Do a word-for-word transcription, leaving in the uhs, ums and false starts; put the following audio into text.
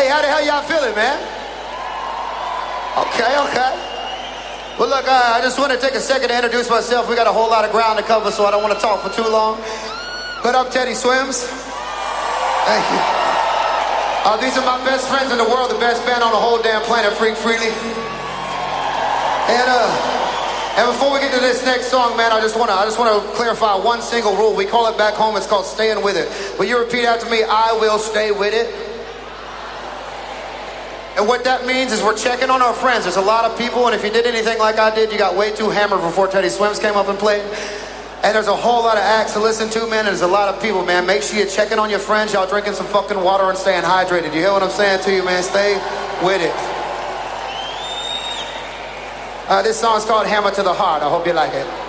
Hey, how the hell y'all feeling, man? Okay, okay. Well, look, uh, I just want to take a second to introduce myself. We got a whole lot of ground to cover, so I don't want to talk for too long. But I'm Teddy Swims. Thank you. Uh, these are my best friends in the world, the best band on the whole damn planet, Freak Freely. And uh, and before we get to this next song, man, I just want to I just want to clarify one single rule. We call it back home. It's called staying with it. Will you repeat after me? I will stay with it. And what that means is we're checking on our friends. There's a lot of people, and if you did anything like I did, you got way too hammered before Teddy Swims came up and played. And there's a whole lot of acts to listen to, man, and there's a lot of people, man. Make sure you're checking on your friends. Y'all drinking some fucking water and staying hydrated. You hear what I'm saying to you, man? Stay with it. Uh, this song's called Hammer to the Heart. I hope you like it.